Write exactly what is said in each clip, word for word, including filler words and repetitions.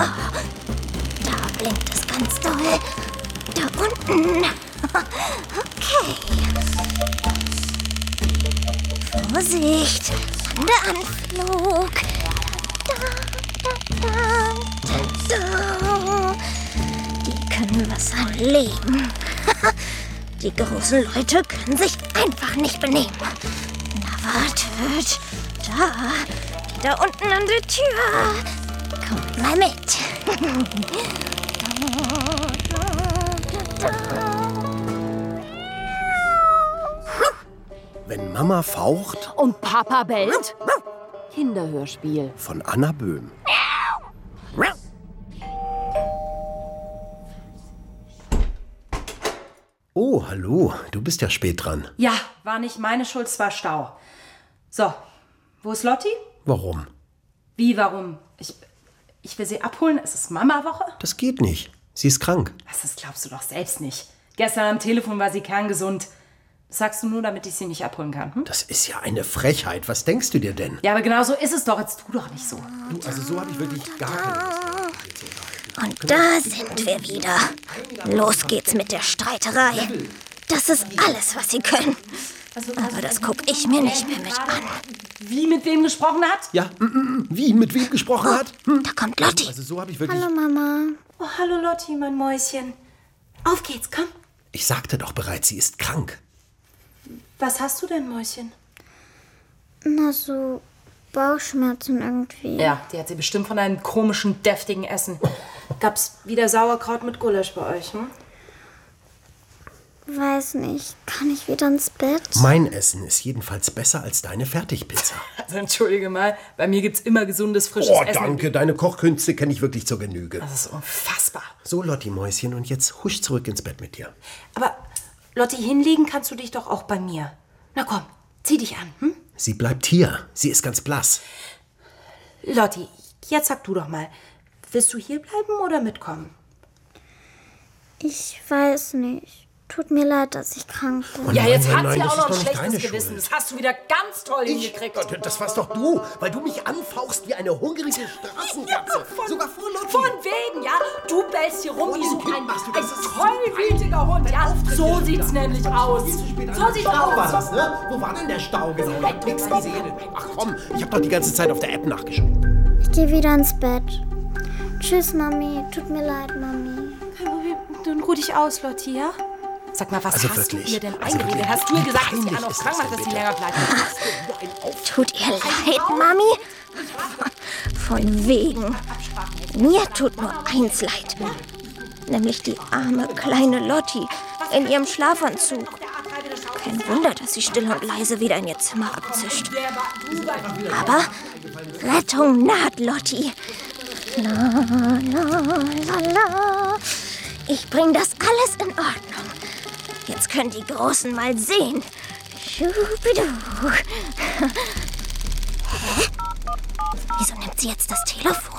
Da blinkt es ganz doll. Da unten. Okay. Vorsicht. Landeanflug. Da, da, da, da. Die können Wasser leben. Die großen Leute können sich einfach nicht benehmen. Na, wartet. Da. Die da unten an der Tür. Kommt mal mit. Wenn Mama faucht und Papa bellt? Kinderhörspiel. Von Anna Böhm. Oh, hallo. Du bist ja spät dran. Ja, war nicht meine Schuld, es war Stau. So, wo ist Lotti? Warum? Wie, warum? Ich, ich will sie abholen. Es ist Mama-Woche. Das geht nicht. Sie ist krank. Was, das glaubst du doch selbst nicht. Gestern am Telefon war sie kerngesund. Das sagst du nur, damit ich sie nicht abholen kann. Hm? Das ist ja eine Frechheit. Was denkst du dir denn? Ja, aber genau so ist es doch. Jetzt tu doch nicht so. Du, also so habe ich wirklich gar keine Lust. Und da sind wir wieder. Los geht's mit der Streiterei. Das ist alles, was sie können. Aber das guck ich mir nicht mehr mit an. Wie mit wem gesprochen hat? Ja, mm, mm, wie mit wem gesprochen oh, hat? Hm? Da kommt Lotti. Also so habe ich wirklich... Hallo, Mama. Oh, hallo Lotti, mein Mäuschen. Auf geht's, komm. Ich sagte doch bereits, sie ist krank. Was hast du denn, Mäuschen? Na, so Bauchschmerzen irgendwie. Ja, die hat sie bestimmt von einem komischen, deftigen Essen. Gab's wieder Sauerkraut mit Gulasch bei euch, hm? Weiß nicht. Kann ich wieder ins Bett? Mein Essen ist jedenfalls besser als deine Fertigpizza. Also entschuldige mal, bei mir gibt's immer gesundes, frisches Oh, Essen. danke. Deine Kochkünste kenne ich wirklich zur Genüge. Das ist unfassbar. So, Lotti Mäuschen, und jetzt husch zurück ins Bett mit dir. Aber, Lotti, hinlegen kannst du dich doch auch bei mir. Na komm, zieh dich an, hm? Sie bleibt hier. Sie ist ganz blass. Lotti, jetzt sag du doch mal, willst du hier bleiben oder mitkommen? Ich weiß nicht. Tut mir leid, dass ich krank bin. Oh ja, nein, jetzt nein, hat nein, sie das auch noch ist ein doch nicht schlechtes deine Gewissen. Schuld. Das hast du wieder ganz toll hingekriegt. Das warst doch du, weil du mich anfauchst wie eine hungrige Straßenkatze. Von, Sogar vor Lotti. Von wegen, ja. Du bellst hier rum Oh, wie so Kind ein, machst du, ein das ist tollwütiger Hund, ja. So sieht's nämlich aus. So sieht's Stau war aus. das, ne? Wo war denn der Stau genau? Ich hab nix gesehen. Ach komm, ich hab doch die ganze Zeit auf der App nachgeschaut. Ich gehe wieder ins Bett. Tschüss, Mami. Tut mir leid, Mami. Kein Problem. Dann ruh dich aus, Lotti, ja? Sag mal, was Also hast wirklich, du ihr denn also eingeredet? wirklich, Hast du ihr wie gesagt, dass sie peinlich Anna ist krank das macht, dass denn sie bitte? länger bleibt? Tut ihr leid, Mami? Von wegen. Mir tut nur eins leid. Nämlich die arme kleine Lotti in ihrem Schlafanzug. Kein Wunder, dass sie still und leise wieder in ihr Zimmer abzischt. Aber Rettung naht, Lotti. La, la, la, la. Ich bring das alles in Ordnung. Jetzt können die Großen mal sehen. Schubidu. Hä? Wieso nimmt sie jetzt das Telefon?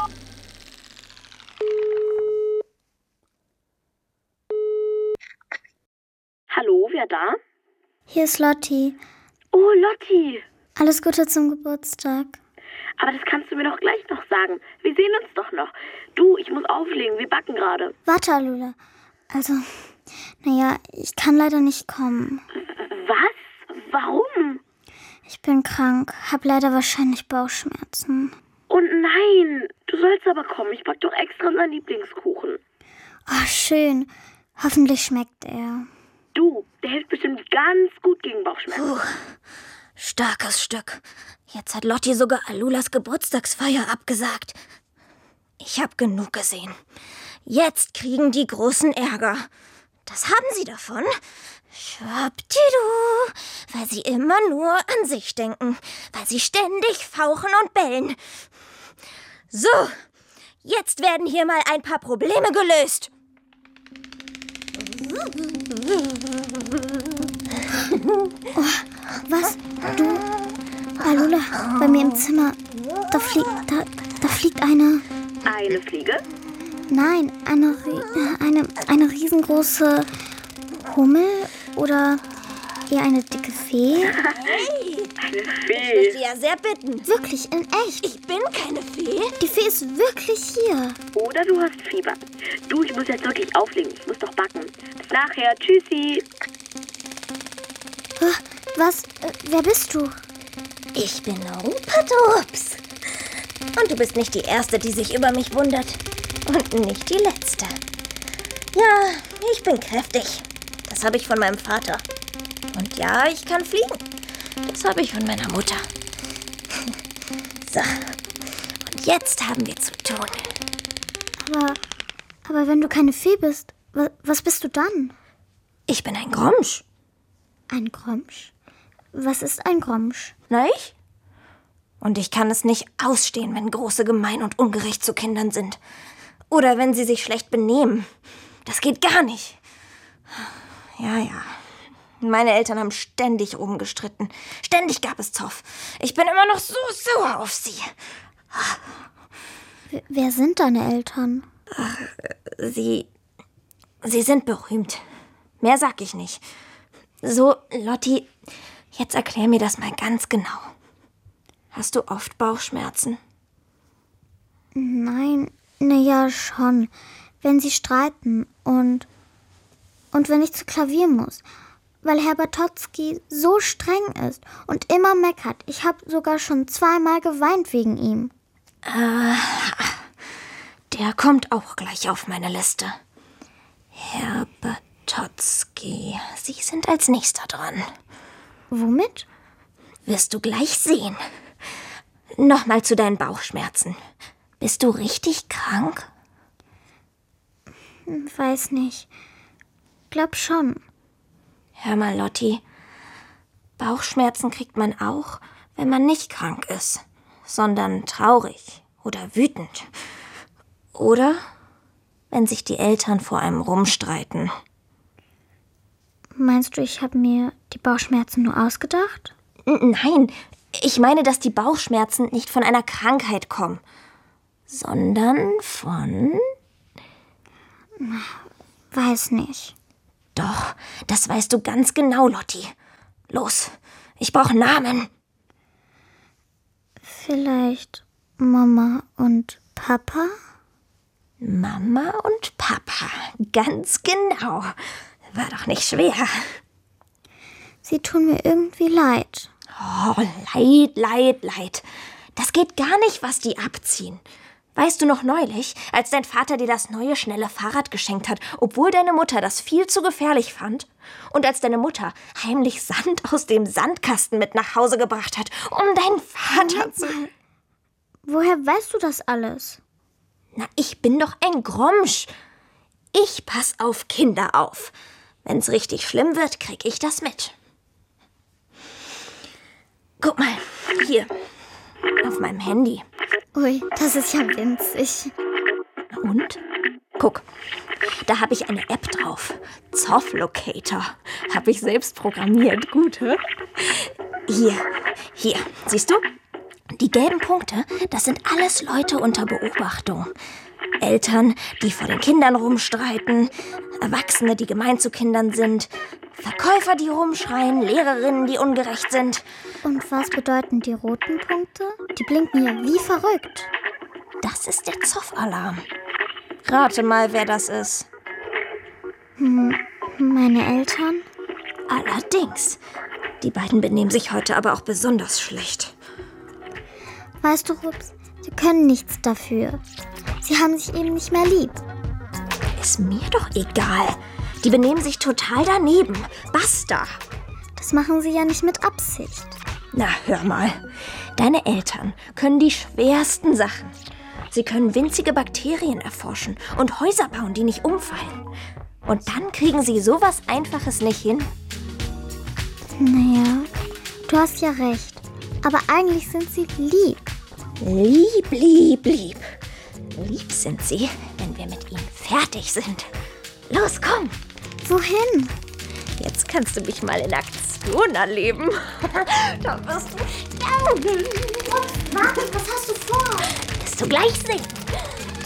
Hallo, wer da? Hier ist Lotti. Oh, Lotti. Alles Gute zum Geburtstag. Aber das kannst du mir doch gleich noch sagen. Wir sehen uns doch noch. Du, ich muss auflegen. Wir backen gerade. Warte, Alula. Also, naja, ich kann leider nicht kommen. Was? Warum? Ich bin krank, hab leider wahrscheinlich Bauchschmerzen. Oh nein, du sollst aber kommen. Ich back doch extra unseren Lieblingskuchen. Oh, schön. Hoffentlich schmeckt er. Du, der hilft bestimmt ganz gut gegen Bauchschmerzen. Puh, starkes Stück. Jetzt hat Lotti sogar Alulas Geburtstagsfeier abgesagt. Ich hab genug gesehen. Jetzt kriegen die Großen Ärger. Das haben sie davon. Schwuppdidu, weil sie immer nur an sich denken, weil sie ständig fauchen und bellen. So, jetzt werden hier mal ein paar Probleme gelöst. Oh, was? Du? Alula, bei mir im Zimmer. Da fliegt, da, da fliegt eine... Eine Fliege? Nein, eine, eine, eine riesengroße Hummel oder eher eine dicke Fee? Hey, eine Ich Fee. möchte ja sehr bitten. Wirklich, in echt. Ich bin keine Fee. Die Fee ist wirklich hier. Oder du hast Fieber. Du, ich muss jetzt wirklich auflegen. Ich muss doch backen. Bis nachher. Tschüssi. Ah, Was? Äh, wer bist du? Ich bin Rupert-Ups. Und du bist nicht die Erste, die sich über mich wundert. Und nicht die Letzte. Ja, ich bin kräftig. Das habe ich von meinem Vater. Und ja, ich kann fliegen. Das habe ich von meiner Mutter. So, und jetzt haben wir zu tun. Aber, aber wenn du keine Fee bist, wa- was bist du dann? Ich bin ein Gromsch. Ein Gromsch? Was ist ein Gromsch? Na ich? Und ich kann es nicht ausstehen, wenn Große gemein und ungerecht zu Kindern sind. Oder wenn sie sich schlecht benehmen. Das geht gar nicht. Ja, ja. Meine Eltern haben ständig rumgestritten. Ständig gab es Zoff. Ich bin immer noch so sauer auf sie. W- wer sind deine Eltern? Sie... Sie sind berühmt. Mehr sag ich nicht. So, Lotti, jetzt erklär mir das mal ganz genau. Hast du oft Bauchschmerzen? Nein, na ja, schon. Wenn sie streiten und... Und wenn ich zu Klavier muss. Weil Herr Bartotzky so streng ist und immer meckert. Ich habe sogar schon zweimal geweint wegen ihm. Der kommt auch gleich auf meine Liste. Herr Bartotzky, Sie sind als Nächster dran. Womit? Wirst du gleich sehen. Nochmal zu deinen Bauchschmerzen. Bist du richtig krank? Weiß nicht. Glaub schon. Hör mal, Lotti. Bauchschmerzen kriegt man auch, wenn man nicht krank ist, sondern traurig oder wütend. Oder wenn sich die Eltern vor einem rumstreiten. Meinst du, ich habe mir die Bauchschmerzen nur ausgedacht? N- Nein, ich meine, dass die Bauchschmerzen nicht von einer Krankheit kommen, sondern von... Weiß nicht. Doch, das weißt du ganz genau, Lotti. Los, ich brauche Namen. Vielleicht Mama und Papa? Mama und Papa, ganz genau. War doch nicht schwer. Sie tun mir irgendwie leid. Oh, Leid, Leid, Leid. Das geht gar nicht, was die abziehen. Weißt du noch neulich, als dein Vater dir das neue, schnelle Fahrrad geschenkt hat, obwohl deine Mutter das viel zu gefährlich fand? Und als deine Mutter heimlich Sand aus dem Sandkasten mit nach Hause gebracht hat, um deinen Vater zu... Woher weißt du das alles? Na, ich bin doch ein Gromsch. Ich pass auf Kinder auf. Wenn's richtig schlimm wird, krieg ich das mit. Guck mal, hier, auf meinem Handy. Ui, das ist ja winzig. Und? Guck, da habe ich eine App drauf. Zoff Locator. Habe ich selbst programmiert. Gut, hä? Hier, hier, siehst du? Die gelben Punkte, das sind alles Leute unter Beobachtung. Eltern, die vor den Kindern rumstreiten, Erwachsene, die gemein zu Kindern sind, Verkäufer, die rumschreien, Lehrerinnen, die ungerecht sind. Und was bedeuten die roten Punkte? Die blinken ja wie verrückt. Das ist der Zoff-Alarm. Rate mal, wer das ist. Meine Eltern? Allerdings. Die beiden benehmen sich heute aber auch besonders schlecht. Weißt du, Rups, sie können nichts dafür. Sie haben sich eben nicht mehr lieb. Ist mir doch egal. Die benehmen sich total daneben. Basta. Das machen sie ja nicht mit Absicht. Na, hör mal. Deine Eltern können die schwersten Sachen. Sie können winzige Bakterien erforschen und Häuser bauen, die nicht umfallen. Und dann kriegen sie sowas Einfaches nicht hin. Naja, du hast ja recht. Aber eigentlich sind sie lieb. Lieb, lieb, lieb. Lieb sind sie, wenn wir mit ihnen fertig sind. Los, komm. Wohin? Jetzt kannst du mich mal in Aktion erleben. Da wirst du staunen. Warte, was hast du vor? Wirst du gleich sehen.